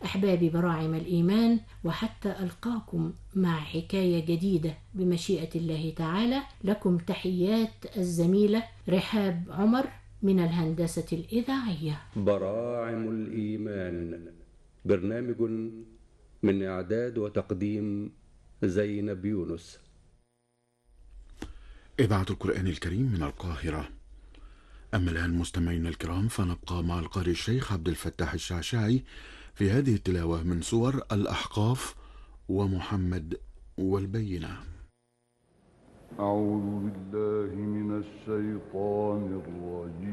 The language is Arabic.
أحبابي براعم الإيمان، وحتى ألقاكم مع حكاية جديدة بمشيئة الله تعالى، لكم تحيات الزميلة رحاب عمر من الهندسة الإذاعية. براعم الإيمان، برنامج من إعداد وتقديم زينب يونس. إذاعة القرآن الكريم من القاهرة. أما الآن مستمعينا الكرام، فنبقى مع القارئ الشيخ عبد الفتاح الشعشاعي في هذه التلاوة من سور الأحقاف ومحمد والبينة. أعوذ بالله من الشيطان الرجيم.